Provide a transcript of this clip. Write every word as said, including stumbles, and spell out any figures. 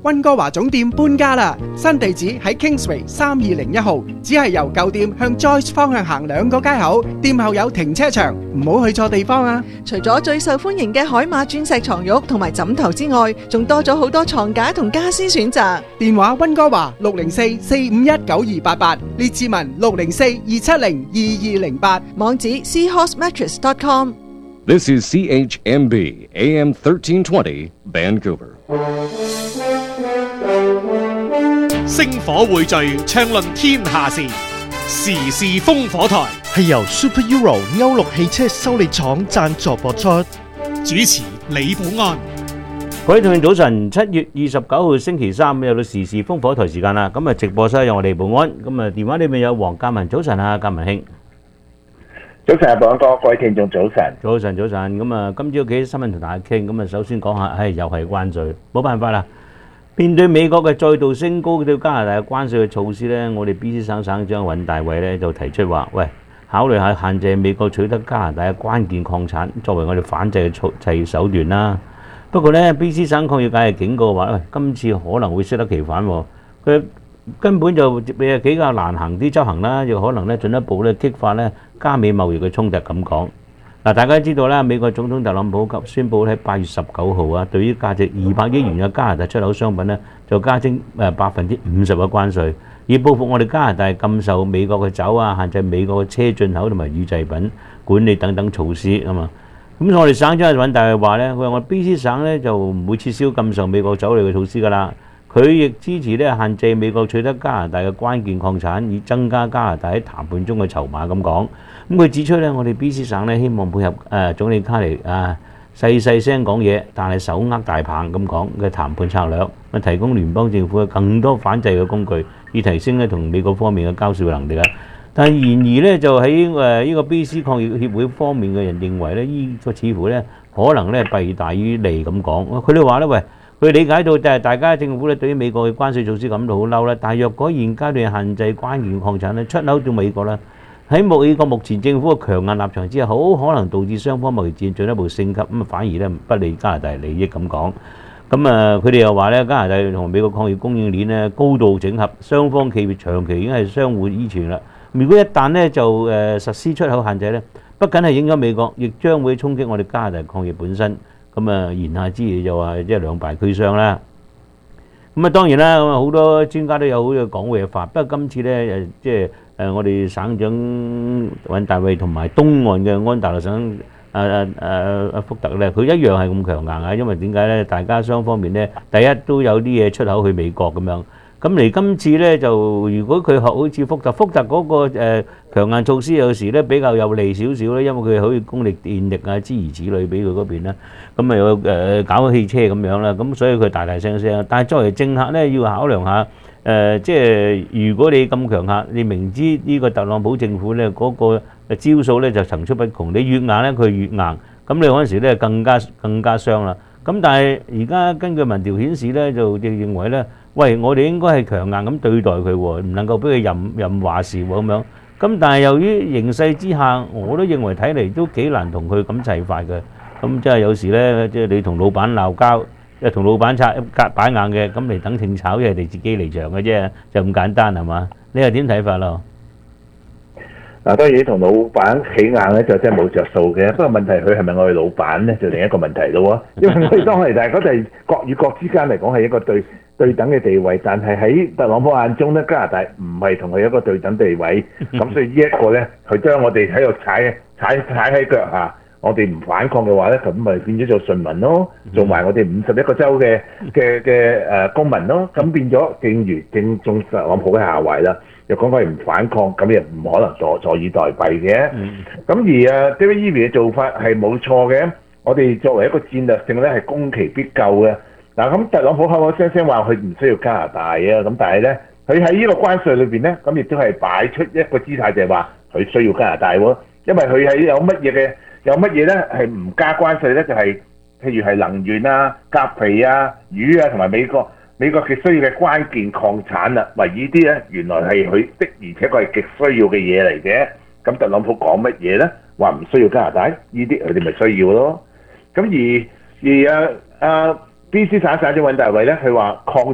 溫哥華總店搬家啦，新地址喺 Kingsway 三二零一號，只係由舊店向 Joyce 方向行兩個街口，店後有停車場，唔好去錯地方啊！ 除咗最受歡迎嘅海馬鑽石床褥同埋枕頭之外，仲多咗好多床架同家私選擇。 電話溫哥華六零四四五一九二八八，列志文六零四二七零二二零八， 網址 seahorse mattress dot com。 This is C H M B A M thirteen twenty Vancouver。 星火匯聚，暢論天下事，時事烽火台係由 Super Euro 歐陸汽車修理廠贊助播出。 主持李寶安。 各位聽眾早晨，七月二十九號星期三又到時事烽火台時間啦。咁啊，直播室有我哋寶安，咁啊電話呢邊有黃鑑文。早晨啊，鑑文兄。 早晨啊，寶安哥，各位聽眾早晨。 早晨，早晨。咁啊，今朝幾新聞同大家傾。咁啊，首先講下，唉，又係關稅，冇辦法啦。面對美國嘅再度升高對加拿大嘅關稅嘅措施咧，我哋 B C 省省長尹大偉咧就提出話：喂，考慮下限制美國取得加拿大嘅關鍵礦產，作為我哋反制嘅措制手段啦。不過咧 ，B C 省抗議界係警告話：喂，今次可能會適得其反喎。佢根本就比比較難行啲執行啦，又可能咧進一步咧激發咧加美貿易嘅衝突咁講。嗱，大家知道啦，美國總統特朗普及宣布喺八月十九號啊，對於價值二百億元嘅加拿大出口商品咧，就加徵誒百分之五十嘅關稅，以報復我哋加拿大禁售美國嘅酒啊，限制美國嘅車進口同埋乳製品管理等等措施啊嘛。咁我哋省長尹大偉話咧，佢話我 B C 省咧就唔會撤銷禁售美國酒類嘅措施㗎啦。佢亦支持咧限制美國取得加拿大嘅關鍵礦產，以增加加拿大喺談判中嘅籌碼咁講。咁佢指出咧，我哋 B C 省咧希望配合誒、呃、總理卡尼啊細細聲講嘢，但係手握大棒咁講嘅談判策略，咪提供聯邦政府嘅更多反制嘅工具，以提升咧同美國方面嘅交涉能力啊。但係然而咧，就喺誒呢個 B C 抗疫協會方面嘅人認為咧，呢個似乎咧可能咧弊大於利咁講。佢哋話咧，喂。佢理解到，但係大家政府咧對於美國嘅關稅措施感到好嬲啦。但係若果現階段限制關鍵礦產咧出口到美國咧，喺美國目前政府嘅強硬立場之下，好可能導致雙方貿易戰進一步升級，咁反而咧不利加拿大利益咁講。咁啊，佢哋又話咧，加拿大同美國礦業供應鏈咧高度整合，雙方企業長期已經係相互依存啦。如果一旦咧就誒實施出口限制咧，不僅係影響美國，亦將會衝擊我哋加拿大礦業本身。咁啊，言下之意就話即係兩敗俱傷啦。咁啊，當然啦，好多專家都有好嘅講嘅法。不過今次咧，誒即係誒我哋省長尹大偉同埋東岸嘅安大略省誒誒誒福特咧，佢一樣係咁強硬啊。因為點解咧？大家雙方面咧，第一都有啲嘢出口去美國咁樣。咁嚟今次咧，就如果佢學好似福特，福特嗰個誒強硬措施有時咧比較有利少少咧，因為佢可以供力電力啊諸如此類俾佢嗰邊啦。咁咪有誒搞汽車咁樣啦，咁所以佢大大聲聲。但係作為政客咧，要考量下誒，即係如果你咁強硬，你明知呢個特朗普政府咧嗰個招數咧就層出不窮，你越硬咧佢越硬，咁你嗰陣時咧更加更加傷啦。咁但係而家根據民調顯示咧，就亦認為咧，喂，我哋應該係強硬咁對待佢喎，唔能夠俾佢任任話事喎咁樣。咁但係由於形勢之下，我都認為睇嚟都幾難同佢咁齊法嘅。咁即係有時咧，即係你同老闆鬧交，即係同老闆拆夾擺硬嘅，咁嚟等稱炒，即係你自己離場嘅啫，就咁簡單係嘛？你係點睇法咯？ 嗱，當然同老闆起硬咧就真係冇着數嘅。不過問題佢係咪我哋老闆咧，就另一個問題咯喎。因為我哋當嚟大家都係國與國之間嚟講係一個對對等嘅地位，但係喺特朗普眼中咧，加拿大唔係同佢一個對等地位。咁所以呢一個咧，佢將我哋喺度踩踩踩喺腳下。我哋唔反抗嘅話咧，咁咪變咗做順民咯，做埋我哋五十一個州嘅嘅嘅誒公民咯，咁變咗正如正中特朗普嘅下懷啦。又講佢唔反抗，咁又唔可能坐坐以待斃嘅。咁、嗯、而誒 David Eby 嘅做法係冇錯嘅，我哋作為一個戰略性咧係攻其必救嘅。嗱，咁特朗普口口聲聲話佢唔需要加拿大啊，咁但係咧佢喺呢個關稅裏邊咧，咁亦都係擺出一個姿態，就係話佢需要加拿大喎，因為佢喺有乜嘢嘅。有乜嘢咧係唔加關稅咧？就係、是、譬如係能源啊、鴿皮啊、魚啊，同埋美國美國極需要嘅關鍵礦產啊，為呢啲咧原來係佢的，而且確係極需要嘅嘢嚟嘅。咁特朗普講乜嘢咧？話唔需要加拿大，呢啲佢哋咪需要咯。咁而而啊啊 B C 省省長尹大偉咧，佢話礦